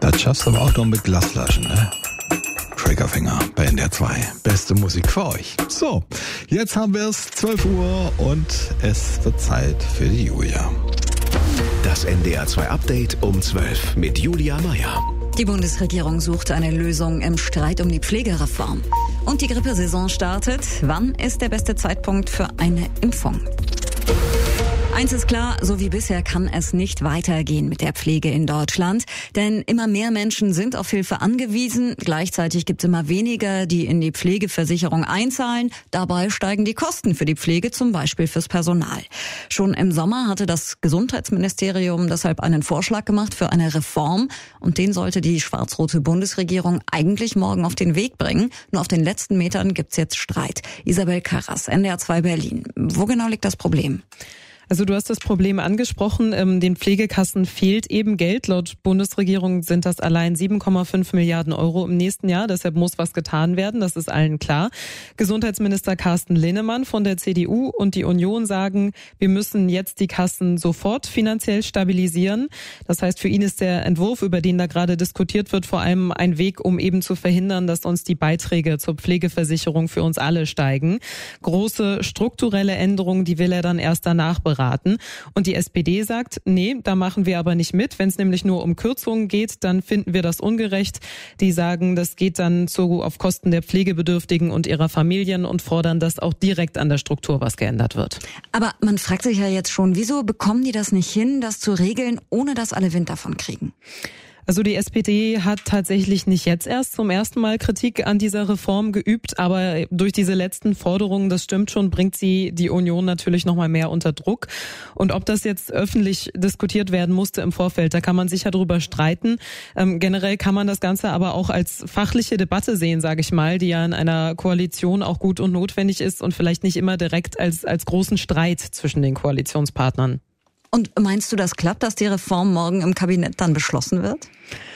Das schaffst du aber auch noch mit Glasflaschen, ne? Triggerfinger bei NDR 2. Beste Musik für euch. So, jetzt haben wir es 12 Uhr und es wird Zeit für die Julia. Das NDR 2 Update um 12 mit Julia Meyer. Die Bundesregierung sucht eine Lösung im Streit um die Pflegereform. Und die Grippesaison startet. Wann ist der beste Zeitpunkt für eine Impfung? Eins ist klar, so wie bisher kann es nicht weitergehen mit der Pflege in Deutschland. Denn immer mehr Menschen sind auf Hilfe angewiesen. Gleichzeitig gibt es immer weniger, die in die Pflegeversicherung einzahlen. Dabei steigen die Kosten für die Pflege, zum Beispiel fürs Personal. Schon im Sommer hatte das Gesundheitsministerium deshalb einen Vorschlag gemacht für eine Reform. Und den sollte die schwarz-rote Bundesregierung eigentlich morgen auf den Weg bringen. Nur auf den letzten Metern gibt's jetzt Streit. Isabel Karras, NDR 2 Berlin. Wo genau liegt das Problem? Also du hast das Problem angesprochen, den Pflegekassen fehlt eben Geld. Laut Bundesregierung sind das allein 7,5 Milliarden Euro im nächsten Jahr. Deshalb muss was getan werden, das ist allen klar. Gesundheitsminister Carsten Linnemann von der CDU und die Union sagen, wir müssen jetzt die Kassen sofort finanziell stabilisieren. Das heißt, für ihn ist der Entwurf, über den da gerade diskutiert wird, vor allem ein Weg, um eben zu verhindern, dass uns die Beiträge zur Pflegeversicherung für uns alle steigen. Große strukturelle Änderungen, die will er dann erst danach beraten. Und die SPD sagt, nee, da machen wir aber nicht mit. Wenn es nämlich nur um Kürzungen geht, dann finden wir das ungerecht. Die sagen, das geht dann auf Kosten der Pflegebedürftigen und ihrer Familien und fordern, dass auch direkt an der Struktur was geändert wird. Aber man fragt sich ja jetzt schon, wieso bekommen die das nicht hin, das zu regeln, ohne dass alle Wind davon kriegen? Also die SPD hat tatsächlich nicht jetzt erst zum ersten Mal Kritik an dieser Reform geübt, aber durch diese letzten Forderungen, das stimmt schon, bringt sie die Union natürlich noch mal mehr unter Druck. Und ob das jetzt öffentlich diskutiert werden musste im Vorfeld, da kann man sicher drüber streiten. Generell kann man das Ganze aber auch als fachliche Debatte sehen, sage ich mal, die ja in einer Koalition auch gut und notwendig ist und vielleicht nicht immer direkt als großen Streit zwischen den Koalitionspartnern. Und meinst du, das klappt, dass die Reform morgen im Kabinett dann beschlossen wird?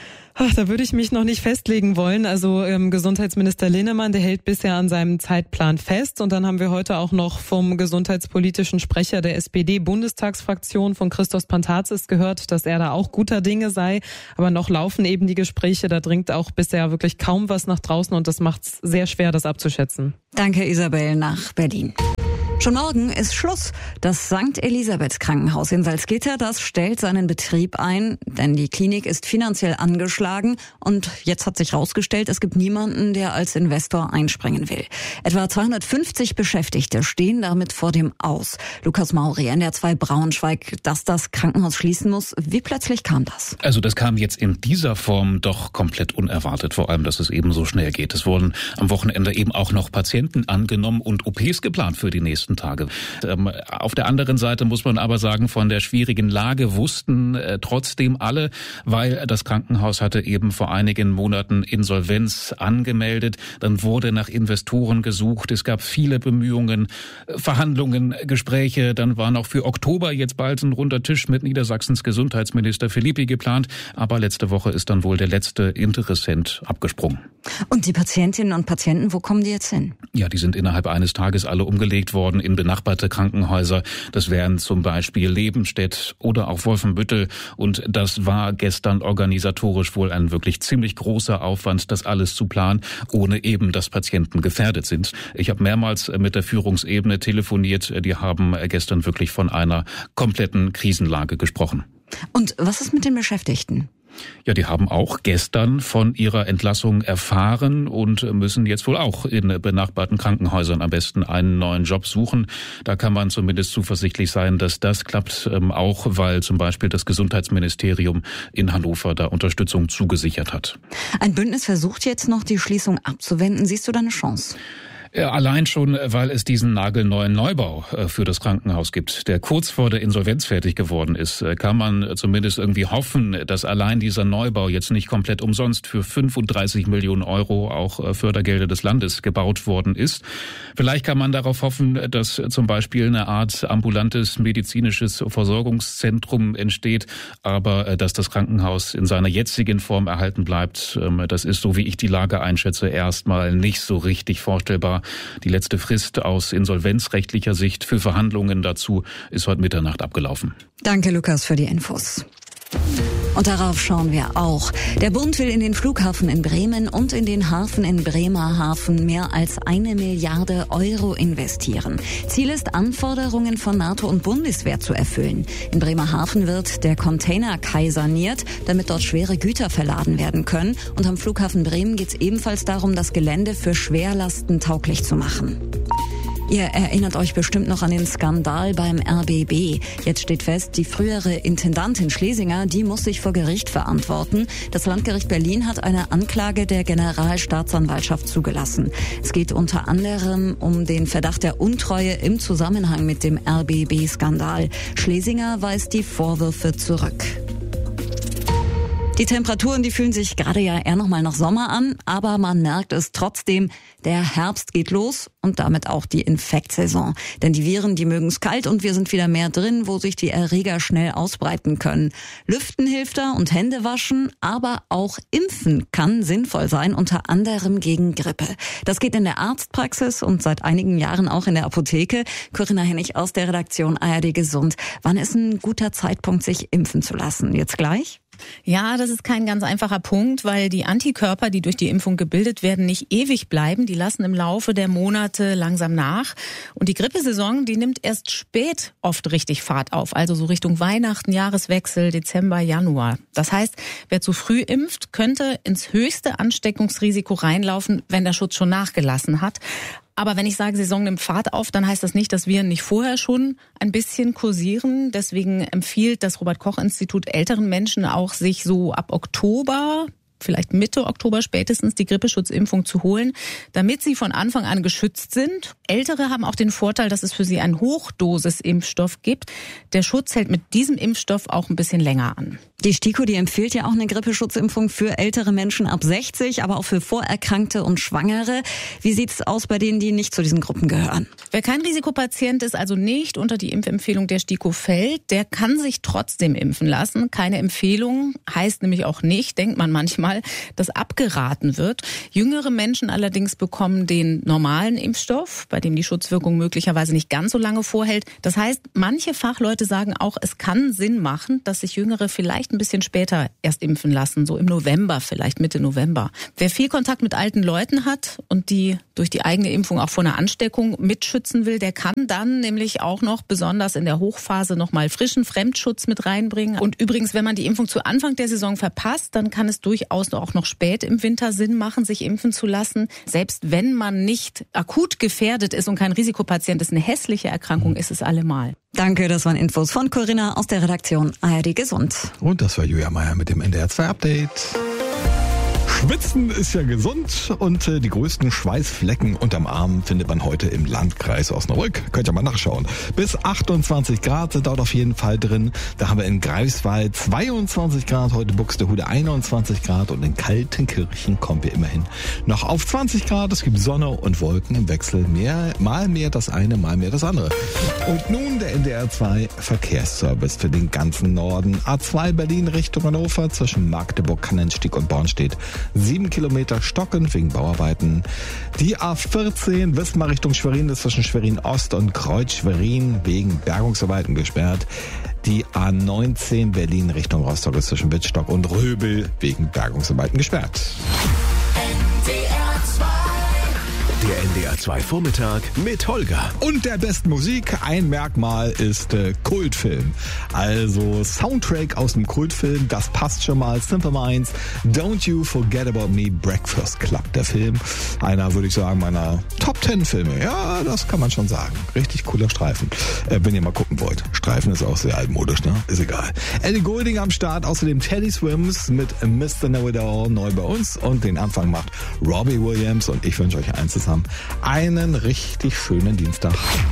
Da würde ich mich noch nicht festlegen wollen. Also Gesundheitsminister Linnemann, der hält bisher an seinem Zeitplan fest. Und dann haben wir heute auch noch vom gesundheitspolitischen Sprecher der SPD-Bundestagsfraktion von Christos Pantazis gehört, dass er da auch guter Dinge sei. Aber noch laufen eben die Gespräche. Da dringt auch bisher wirklich kaum was nach draußen und das macht es sehr schwer, das abzuschätzen. Danke, Isabel, nach Berlin. Schon morgen ist Schluss. Das St. Elisabeths Krankenhaus in Salzgitter, das stellt seinen Betrieb ein, denn die Klinik ist finanziell angeschlagen und jetzt hat sich herausgestellt, es gibt niemanden, der als Investor einspringen will. Etwa 250 Beschäftigte stehen damit vor dem Aus. Lukas Mauri, NDR 2 Braunschweig, dass das Krankenhaus schließen muss. Wie plötzlich kam das? Also das kam jetzt in dieser Form doch komplett unerwartet, vor allem, dass es eben so schnell geht. Es wurden am Wochenende eben auch noch Patienten angenommen und OPs geplant für die nächsten Tage. Auf der anderen Seite muss man aber sagen, von der schwierigen Lage wussten trotzdem alle, weil das Krankenhaus hatte eben vor einigen Monaten Insolvenz angemeldet. Dann wurde nach Investoren gesucht. Es gab viele Bemühungen, Verhandlungen, Gespräche. Dann war noch für Oktober jetzt bald ein runder Tisch mit Niedersachsens Gesundheitsminister Philippi geplant. Aber letzte Woche ist dann wohl der letzte Interessent abgesprungen. Und die Patientinnen und Patienten, wo kommen die jetzt hin? Ja, die sind innerhalb eines Tages alle umgelegt worden in benachbarte Krankenhäuser. Das wären zum Beispiel Lebenstedt oder auch Wolfenbüttel. Und das war gestern organisatorisch wohl ein wirklich ziemlich großer Aufwand, das alles zu planen, ohne eben, dass Patienten gefährdet sind. Ich habe mehrmals mit der Führungsebene telefoniert. Die haben gestern wirklich von einer kompletten Krisenlage gesprochen. Und was ist mit den Beschäftigten? Ja, die haben auch gestern von ihrer Entlassung erfahren und müssen jetzt wohl auch in benachbarten Krankenhäusern am besten einen neuen Job suchen. Da kann man zumindest zuversichtlich sein, dass das klappt, auch weil zum Beispiel das Gesundheitsministerium in Hannover da Unterstützung zugesichert hat. Ein Bündnis versucht jetzt noch, die Schließung abzuwenden. Siehst du da eine Chance? Allein schon, weil es diesen nagelneuen Neubau für das Krankenhaus gibt, der kurz vor der Insolvenz fertig geworden ist, kann man zumindest irgendwie hoffen, dass allein dieser Neubau jetzt nicht komplett umsonst für 35 Millionen Euro auch Fördergelder des Landes gebaut worden ist. Vielleicht kann man darauf hoffen, dass zum Beispiel eine Art ambulantes medizinisches Versorgungszentrum entsteht, aber dass das Krankenhaus in seiner jetzigen Form erhalten bleibt, das ist, so wie ich die Lage einschätze, erstmal nicht so richtig vorstellbar. Die letzte Frist aus insolvenzrechtlicher Sicht für Verhandlungen dazu ist heute Mitternacht abgelaufen. Danke, Lukas, für die Infos. Und darauf schauen wir auch. Der Bund will in den Flughafen in Bremen und in den Hafen in Bremerhaven mehr als 1 Milliarde Euro investieren. Ziel ist, Anforderungen von NATO und Bundeswehr zu erfüllen. In Bremerhaven wird der Containerkai saniert, damit dort schwere Güter verladen werden können. Und am Flughafen Bremen geht es ebenfalls darum, das Gelände für Schwerlasten tauglich zu machen. Ihr erinnert euch bestimmt noch an den Skandal beim RBB. Jetzt steht fest, die frühere Intendantin Schlesinger, die muss sich vor Gericht verantworten. Das Landgericht Berlin hat eine Anklage der Generalstaatsanwaltschaft zugelassen. Es geht unter anderem um den Verdacht der Untreue im Zusammenhang mit dem RBB-Skandal. Schlesinger weist die Vorwürfe zurück. Die Temperaturen, die fühlen sich gerade ja eher nochmal nach Sommer an, aber man merkt es trotzdem, der Herbst geht los und damit auch die Infektsaison. Denn die Viren, die mögen es kalt und wir sind wieder mehr drin, wo sich die Erreger schnell ausbreiten können. Lüften hilft da und Hände waschen, aber auch Impfen kann sinnvoll sein, unter anderem gegen Grippe. Das geht in der Arztpraxis und seit einigen Jahren auch in der Apotheke. Corinna Hennig aus der Redaktion ARD Gesund. Wann ist ein guter Zeitpunkt, sich impfen zu lassen? Jetzt gleich? Ja, das ist kein ganz einfacher Punkt, weil die Antikörper, die durch die Impfung gebildet werden, nicht ewig bleiben. Die lassen im Laufe der Monate langsam nach. Und die Grippesaison, die nimmt erst spät oft richtig Fahrt auf. Also so Richtung Weihnachten, Jahreswechsel, Dezember, Januar. Das heißt, wer zu früh impft, könnte ins höchste Ansteckungsrisiko reinlaufen, wenn der Schutz schon nachgelassen hat. Aber wenn ich sage, Saison nimmt Fahrt auf, dann heißt das nicht, dass Viren nicht vorher schon ein bisschen kursieren. Deswegen empfiehlt das Robert-Koch-Institut älteren Menschen auch, sich so ab Oktober, vielleicht Mitte Oktober spätestens, die Grippeschutzimpfung zu holen, damit sie von Anfang an geschützt sind. Ältere haben auch den Vorteil, dass es für sie einen Hochdosisimpfstoff gibt. Der Schutz hält mit diesem Impfstoff auch ein bisschen länger an. Die STIKO, die empfiehlt ja auch eine Grippeschutzimpfung für ältere Menschen ab 60, aber auch für Vorerkrankte und Schwangere. Wie sieht's aus bei denen, die nicht zu diesen Gruppen gehören? Wer kein Risikopatient ist, also nicht unter die Impfempfehlung der STIKO fällt, der kann sich trotzdem impfen lassen. Keine Empfehlung heißt nämlich auch nicht, denkt man manchmal, dass abgeraten wird. Jüngere Menschen allerdings bekommen den normalen Impfstoff, bei dem die Schutzwirkung möglicherweise nicht ganz so lange vorhält. Das heißt, manche Fachleute sagen auch, es kann Sinn machen, dass sich Jüngere vielleicht ein bisschen später erst impfen lassen, so im November, vielleicht Mitte November. Wer viel Kontakt mit alten Leuten hat und die durch die eigene Impfung auch vor einer Ansteckung mitschützen will, der kann dann nämlich auch noch besonders in der Hochphase nochmal frischen Fremdschutz mit reinbringen. Und übrigens, wenn man die Impfung zu Anfang der Saison verpasst, dann kann es durchaus auch noch spät im Winter Sinn machen, sich impfen zu lassen. Selbst wenn man nicht akut gefährdet ist und kein Risikopatient ist, eine hässliche Erkrankung ist es allemal. Danke, das waren Infos von Corinna aus der Redaktion ARD Gesund. Und das war Julia Meier mit dem NDR 2 Update. Schwitzen ist ja gesund und die größten Schweißflecken unterm Arm findet man heute im Landkreis Osnabrück. Könnt ihr mal nachschauen. Bis 28 Grad sind dort auf jeden Fall drin. Da haben wir in Greifswald 22 Grad, heute Buxtehude 21 Grad und in Kaltenkirchen kommen wir immerhin noch auf 20 Grad. Es gibt Sonne und Wolken im Wechsel. Mal mehr das eine, mal mehr das andere. Und nun der NDR 2 Verkehrsservice für den ganzen Norden. A2 Berlin Richtung Hannover zwischen Magdeburg, Kannenstieg und Bornstedt. 7 Kilometer stocken wegen Bauarbeiten. Die A14 Wismar Richtung Schwerin ist zwischen Schwerin Ost und Kreuz Schwerin wegen Bergungsarbeiten gesperrt. Die A19 Berlin Richtung Rostock ist zwischen Wittstock und Röbel wegen Bergungsarbeiten gesperrt. Der NDR 2 Vormittag mit Holger. Und der besten Musik, ein Merkmal ist Kultfilm. Also Soundtrack aus dem Kultfilm, das passt schon mal. Simple Minds, Don't You Forget About Me, Breakfast Club, der Film. Einer, würde ich sagen, meiner Top 10 Filme. Ja, das kann man schon sagen. Richtig cooler Streifen. Wenn ihr mal gucken wollt. Streifen ist auch sehr altmodisch, ne? Ist egal. Ellie Goulding am Start, außerdem Teddy Swims mit Mr. Know It All neu bei uns. Und den Anfang macht Robbie Williams. Und ich wünsche euch eins zusammen. Einen richtig schönen Dienstag.